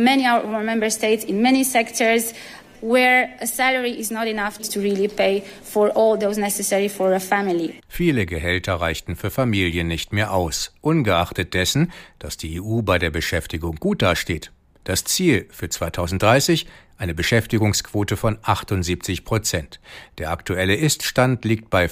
many of our member states, in many sectors, where a salary is not enough to really pay for all those necessary for a family. Viele Gehälter reichten für Familien nicht mehr aus, ungeachtet dessen, dass die EU bei der Beschäftigung gut dasteht. Das Ziel für 2030: eine Beschäftigungsquote von 78%. Der aktuelle Ist-Stand liegt bei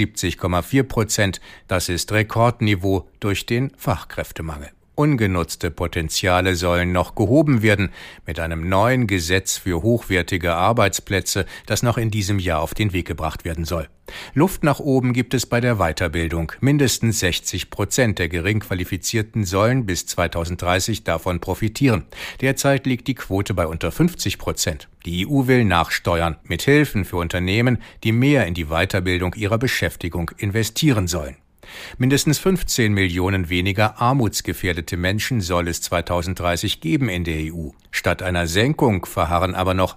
75,4%. Das ist Rekordniveau durch den Fachkräftemangel. Ungenutzte Potenziale sollen noch gehoben werden mit einem neuen Gesetz für hochwertige Arbeitsplätze, das noch in diesem Jahr auf den Weg gebracht werden soll. Luft nach oben gibt es bei der Weiterbildung. Mindestens 60% der Geringqualifizierten sollen bis 2030 davon profitieren. Derzeit liegt die Quote bei unter 50%. Die EU will nachsteuern mit Hilfen für Unternehmen, die mehr in die Weiterbildung ihrer Beschäftigung investieren sollen. Mindestens 15 Millionen weniger armutsgefährdete Menschen soll es 2030 geben in der EU. Statt einer Senkung verharren aber noch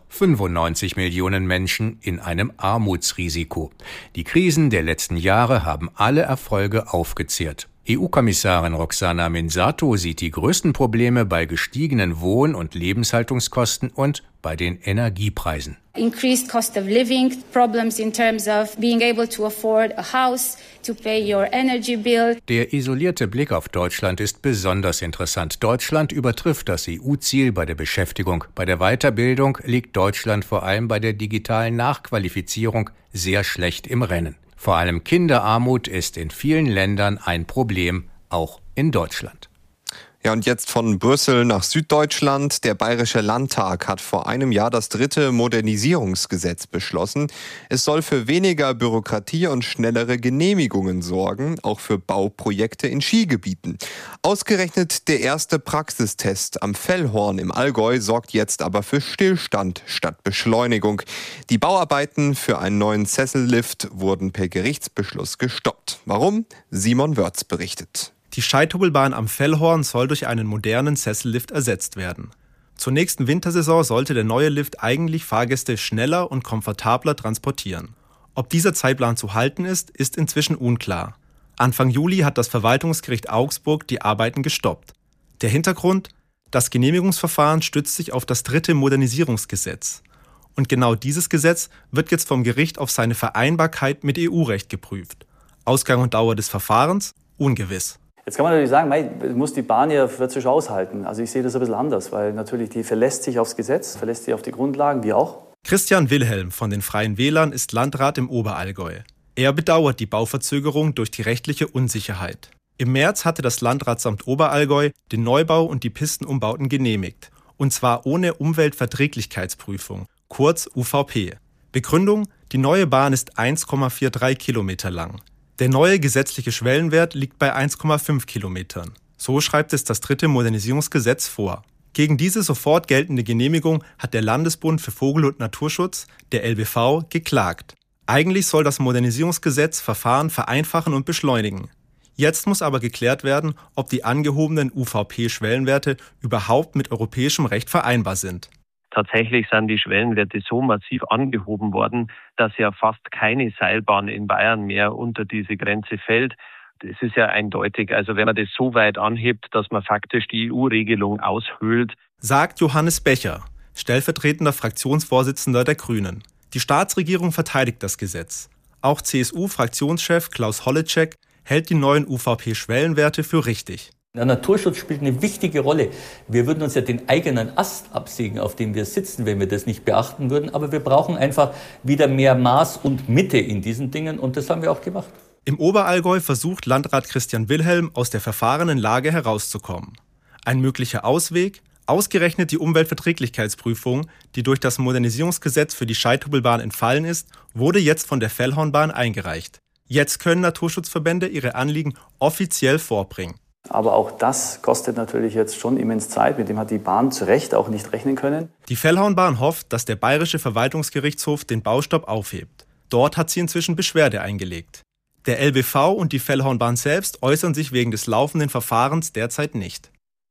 95 Millionen Menschen in einem Armutsrisiko. Die Krisen der letzten Jahre haben alle Erfolge aufgezehrt. EU-Kommissarin Roxana Minsato sieht die größten Probleme bei gestiegenen Wohn- und Lebenshaltungskosten und bei den Energiepreisen. Increased cost of living, problems in terms of being able to afford a house, to pay your energy bill. Der isolierte Blick auf Deutschland ist besonders interessant. Deutschland übertrifft das EU-Ziel bei der Beschäftigung. Bei der Weiterbildung liegt Deutschland vor allem bei der digitalen Nachqualifizierung sehr schlecht im Rennen. Vor allem Kinderarmut ist in vielen Ländern ein Problem, auch in Deutschland. Ja, und jetzt von Brüssel nach Süddeutschland. Der Bayerische Landtag hat vor einem Jahr das 3. Modernisierungsgesetz beschlossen. Es soll für weniger Bürokratie und schnellere Genehmigungen sorgen, auch für Bauprojekte in Skigebieten. Ausgerechnet der erste Praxistest am Fellhorn im Allgäu sorgt jetzt aber für Stillstand statt Beschleunigung. Die Bauarbeiten für einen neuen Sessellift wurden per Gerichtsbeschluss gestoppt. Warum? Simon Wörz berichtet. Die Scheithubelbahn am Fellhorn soll durch einen modernen Sessellift ersetzt werden. Zur nächsten Wintersaison sollte der neue Lift eigentlich Fahrgäste schneller und komfortabler transportieren. Ob dieser Zeitplan zu halten ist, ist inzwischen unklar. Anfang Juli hat das Verwaltungsgericht Augsburg die Arbeiten gestoppt. Der Hintergrund? Das Genehmigungsverfahren stützt sich auf das 3. Modernisierungsgesetz. Und genau dieses Gesetz wird jetzt vom Gericht auf seine Vereinbarkeit mit EU-Recht geprüft. Ausgang und Dauer des Verfahrens? Ungewiss. Jetzt kann man natürlich sagen, muss die Bahn ja wird sich aushalten. Also ich sehe das ein bisschen anders, weil natürlich die verlässt sich aufs Gesetz, verlässt sich auf die Grundlagen, wir auch. Christian Wilhelm von den Freien Wählern ist Landrat im Oberallgäu. Er bedauert die Bauverzögerung durch die rechtliche Unsicherheit. Im März hatte das Landratsamt Oberallgäu den Neubau und die Pistenumbauten genehmigt. Und zwar ohne Umweltverträglichkeitsprüfung, kurz UVP. Begründung: Die neue Bahn ist 1,43 Kilometer lang. Der neue gesetzliche Schwellenwert liegt bei 1,5 Kilometern. So schreibt es das 3. Modernisierungsgesetz vor. Gegen diese sofort geltende Genehmigung hat der Landesbund für Vogel- und Naturschutz, der LBV, geklagt. Eigentlich soll das Modernisierungsgesetz Verfahren vereinfachen und beschleunigen. Jetzt muss aber geklärt werden, ob die angehobenen UVP-Schwellenwerte überhaupt mit europäischem Recht vereinbar sind. Tatsächlich sind die Schwellenwerte so massiv angehoben worden, dass ja fast keine Seilbahn in Bayern mehr unter diese Grenze fällt. Das ist ja eindeutig. Also wenn man das so weit anhebt, dass man faktisch die EU-Regelung aushöhlt. Sagt Johannes Becher, stellvertretender Fraktionsvorsitzender der Grünen. Die Staatsregierung verteidigt das Gesetz. Auch CSU-Fraktionschef Klaus Holleczek hält die neuen UVP-Schwellenwerte für richtig. Der Naturschutz spielt eine wichtige Rolle. Wir würden uns ja den eigenen Ast absägen, auf dem wir sitzen, wenn wir das nicht beachten würden. Aber wir brauchen einfach wieder mehr Maß und Mitte in diesen Dingen und das haben wir auch gemacht. Im Oberallgäu versucht Landrat Christian Wilhelm, aus der verfahrenen Lage herauszukommen. Ein möglicher Ausweg? Ausgerechnet die Umweltverträglichkeitsprüfung, die durch das Modernisierungsgesetz für die Scheithubelbahn entfallen ist, wurde jetzt von der Fellhornbahn eingereicht. Jetzt können Naturschutzverbände ihre Anliegen offiziell vorbringen. Aber auch das kostet natürlich jetzt schon immens Zeit. Mit dem hat die Bahn zu Recht auch nicht rechnen können. Die Fellhornbahn hofft, dass der Bayerische Verwaltungsgerichtshof den Baustopp aufhebt. Dort hat sie inzwischen Beschwerde eingelegt. Der LBV und die Fellhornbahn selbst äußern sich wegen des laufenden Verfahrens derzeit nicht.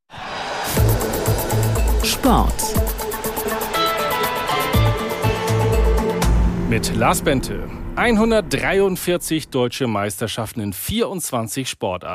Sport. Mit Lars Bente. 143 deutsche Meisterschaften in 24 Sportarten.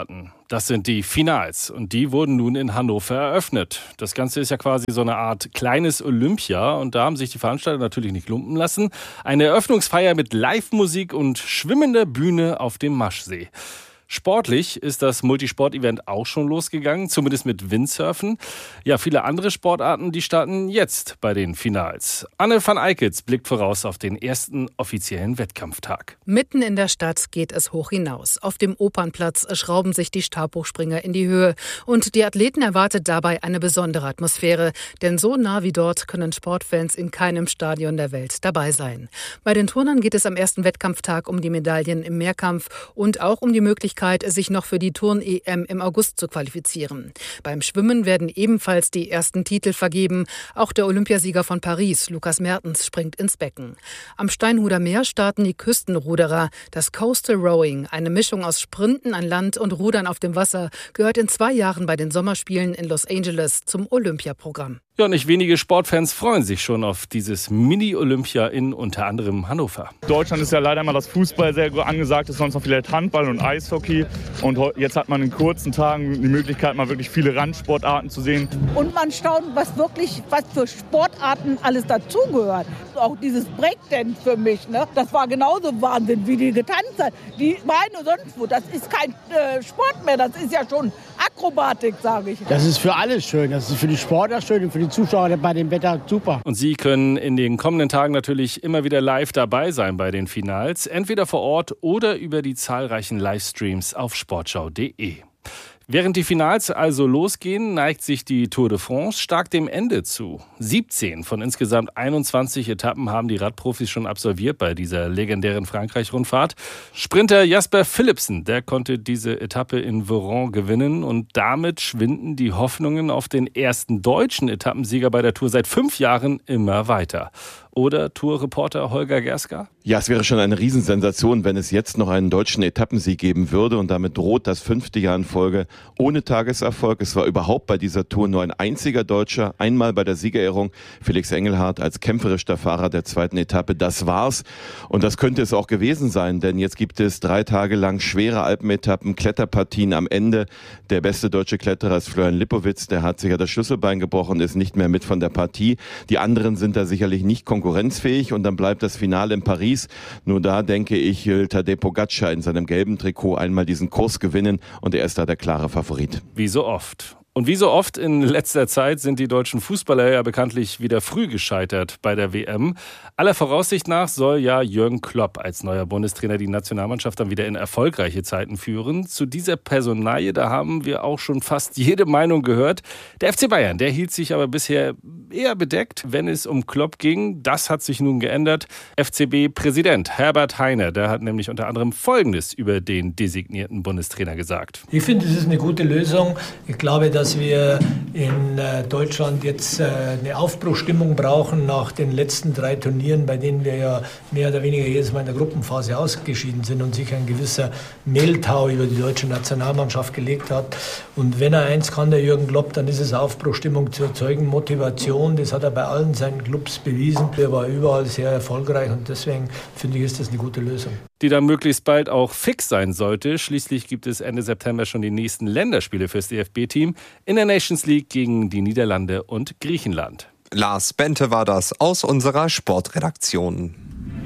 Das sind die Finals und die wurden nun in Hannover eröffnet. Das Ganze ist ja quasi so eine Art kleines Olympia und da haben sich die Veranstalter natürlich nicht lumpen lassen. Eine Eröffnungsfeier mit Live-Musik und schwimmender Bühne auf dem Maschsee. Sportlich ist das Multisport-Event auch schon losgegangen, zumindest mit Windsurfen. Ja, viele andere Sportarten, die starten jetzt bei den Finals. Anne van Eickels blickt voraus auf den ersten offiziellen Wettkampftag. Mitten in der Stadt geht es hoch hinaus. Auf dem Opernplatz schrauben sich die Stabhochspringer in die Höhe. Und die Athleten erwartet dabei eine besondere Atmosphäre. Denn so nah wie dort können Sportfans in keinem Stadion der Welt dabei sein. Bei den Turnern geht es am ersten Wettkampftag um die Medaillen im Mehrkampf und auch um die Möglichkeit, sich noch für die Turn-EM im August zu qualifizieren. Beim Schwimmen werden ebenfalls die ersten Titel vergeben. Auch der Olympiasieger von Paris, Lukas Mertens, springt ins Becken. Am Steinhuder Meer starten die Küstenruderer. Das Coastal Rowing, eine Mischung aus Sprinten an Land und Rudern auf dem Wasser, gehört in 2 Jahren bei den Sommerspielen in Los Angeles zum Olympiaprogramm. Ja, nicht wenige Sportfans freuen sich schon auf dieses Mini-Olympia in unter anderem Hannover. Deutschland ist ja leider immer das Fußball sehr angesagt, ist sonst noch vielleicht Handball und Eishockey. Und jetzt hat man in kurzen Tagen die Möglichkeit, mal wirklich viele Randsportarten zu sehen. Und man staunt, was für Sportarten alles dazugehört. Auch dieses Breakdance für mich, ne? Das war genauso Wahnsinn, wie die getanzt hat. Die Beine sonst wo, das ist kein Sport mehr, das ist ja schon Akrobatik, sage ich. Das ist für alles schön, das ist für die Sportler schön und für die Zuschauer bei dem Wetter super. Und Sie können in den kommenden Tagen natürlich immer wieder live dabei sein bei den Finals, entweder vor Ort oder über die zahlreichen Livestreams auf sportschau.de. Während die Finals also losgehen, neigt sich die Tour de France stark dem Ende zu. 17 von insgesamt 21 Etappen haben die Radprofis schon absolviert bei dieser legendären Frankreich-Rundfahrt. Sprinter Jasper Philipsen, der konnte diese Etappe in Voiron gewinnen und damit schwinden die Hoffnungen auf den ersten deutschen Etappensieger bei der Tour seit 5 Jahren immer weiter. Oder Tourreporter Holger Gerska? Ja, es wäre schon eine Riesensensation, wenn es jetzt noch einen deutschen Etappensieg geben würde. Und damit droht das 5. Jahr in Folge ohne Tageserfolg. Es war überhaupt bei dieser Tour nur ein einziger Deutscher. Einmal bei der Siegerehrung Felix Engelhardt als kämpferischer Fahrer der 2. Etappe. Das war's. Und das könnte es auch gewesen sein. Denn jetzt gibt es 3 Tage lang schwere Alpenetappen, Kletterpartien am Ende. Der beste deutsche Kletterer ist Florian Lippowitz. Der hat sich ja das Schlüsselbein gebrochen, ist nicht mehr mit von der Partie. Die anderen sind da sicherlich nicht konkurrenzfähig und dann bleibt das Finale in Paris. Nur da, denke ich, will Tadej Pogačar in seinem gelben Trikot einmal diesen Kurs gewinnen und er ist da der klare Favorit. Wie so oft. Und wie so oft in letzter Zeit sind die deutschen Fußballer ja bekanntlich wieder früh gescheitert bei der WM. Aller Voraussicht nach soll ja Jürgen Klopp als neuer Bundestrainer die Nationalmannschaft dann wieder in erfolgreiche Zeiten führen. Zu dieser Personalie, da haben wir auch schon fast jede Meinung gehört. Der FC Bayern, der hielt sich aber bisher eher bedeckt, wenn es um Klopp ging. Das hat sich nun geändert. FCB-Präsident Herbert Hainer, der hat nämlich unter anderem Folgendes über den designierten Bundestrainer gesagt. Ich finde, es ist eine gute Lösung. Ich glaube, dass wir in Deutschland jetzt eine Aufbruchstimmung brauchen nach den letzten 3 Turnieren, bei denen wir ja mehr oder weniger jedes Mal in der Gruppenphase ausgeschieden sind und sich ein gewisser Mehltau über die deutsche Nationalmannschaft gelegt hat. Und wenn er eins kann, der Jürgen Klopp, dann ist es Aufbruchstimmung zu erzeugen, Motivation. Das hat er bei allen seinen Clubs bewiesen. Er war überall sehr erfolgreich und deswegen finde ich, ist das eine gute Lösung. Die dann möglichst bald auch fix sein sollte. Schließlich gibt es Ende September schon die nächsten Länderspiele fürs DFB-Team in der Nations League gegen die Niederlande und Griechenland. Lars Bente war das aus unserer Sportredaktion.